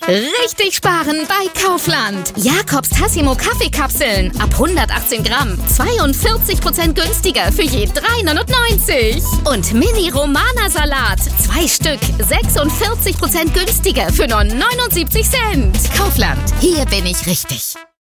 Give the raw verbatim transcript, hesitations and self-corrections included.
Richtig sparen bei Kaufland. Jakobs Tassimo Kaffeekapseln ab hundertachtzehn Gramm. zweiundvierzig Prozent günstiger für je drei neunundneunzig. Und Mini Romana Salat. Zwei Stück. sechsundvierzig Prozent günstiger für nur neunundsiebzig Cent. Kaufland. Hier bin ich richtig.